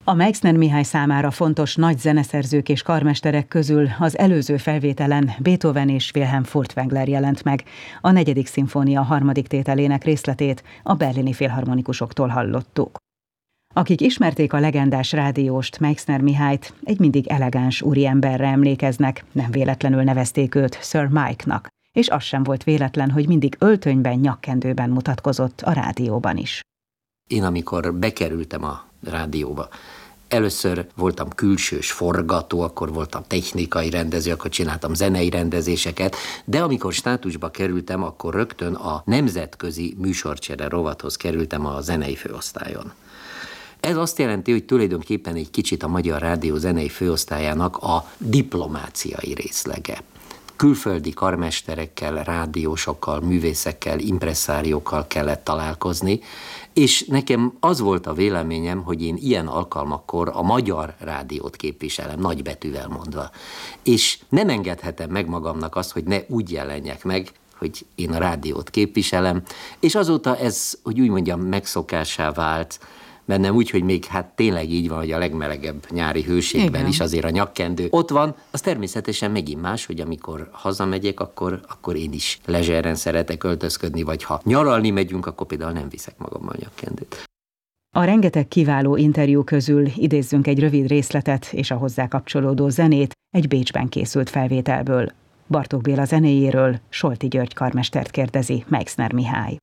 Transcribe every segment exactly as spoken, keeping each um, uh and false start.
A Meixner Mihály számára fontos nagy zeneszerzők és karmesterek közül az előző felvételen Beethoven és Wilhelm Furtwängler jelent meg. A negyedik szimfónia harmadik tételének részletét a berlini filharmonikusoktól hallottuk. Akik ismerték a legendás rádióst, Meixner Mihályt, egy mindig elegáns úriemberre emlékeznek, nem véletlenül nevezték őt Sir Mike-nak, és az sem volt véletlen, hogy mindig öltönyben, nyakkendőben mutatkozott a rádióban is. Én amikor bekerültem a rádióba, először voltam külsős forgató, akkor voltam technikai rendező, akkor csináltam zenei rendezéseket, de amikor státusba kerültem, akkor rögtön a nemzetközi műsorcsere rovathoz kerültem a zenei főosztályon. Ez azt jelenti, hogy tulajdonképpen egy kicsit a Magyar Rádió zenei főosztályának a diplomáciai részlege. Külföldi karmesterekkel, rádiósokkal, művészekkel, impresszáriókkal kellett találkozni, és nekem az volt a véleményem, hogy én ilyen alkalmakkor a Magyar Rádiót képviselem, nagybetűvel mondva. És nem engedhetem meg magamnak azt, hogy ne úgy jelenjek meg, hogy én a rádiót képviselem, és azóta ez, hogy úgy mondjam, megszokássá vált, bennem úgy, hogy még hát tényleg így van, hogy a legmelegebb nyári hőségben Igen. is azért a nyakkendő ott van, az természetesen megint más, hogy amikor hazamegyek, akkor, akkor én is lezseren szeretek öltözködni, vagy ha nyaralni megyünk, akkor például nem viszek magammal nyakkendőt. A rengeteg kiváló interjú közül idézzünk egy rövid részletet és a hozzá kapcsolódó zenét egy Bécsben készült felvételből. Bartók Béla zenéjéről Solti György karmestert kérdezi Meixner Mihály.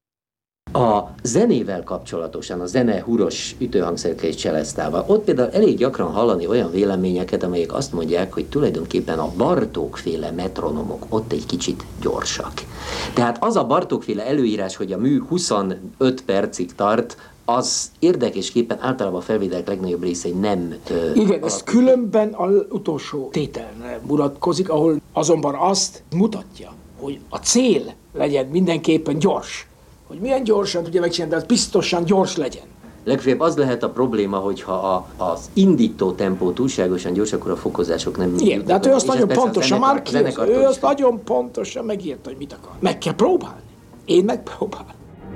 A zenével kapcsolatosan, a zene huros ütőhangszerekkel és cselesztával, ott például elég gyakran hallani olyan véleményeket, amelyek azt mondják, hogy tulajdonképpen a Bartók-féle metronomok ott egy kicsit gyorsak. Tehát az a Bartók-féle előírás, hogy a mű huszonöt percig tart, az érdekesképpen általában a felvételek legnagyobb részei nem... Ö, Igen, ez különben az utolsó tételre mutatkozik, ahol azonban azt mutatja, hogy a cél legyen mindenképpen gyors. Hogy milyen gyorsan tudja megcsinálni, de az biztosan gyors legyen. Legfeljebb az lehet a probléma, hogyha a, az indító tempó túlságosan gyors, akkor a fokozások nem... Igen, de hát ő azt nagyon pontosan már kérdez, ő azt nagyon pontosan megírta, hogy mit akar. Meg kell próbálni. Én megpróbálom.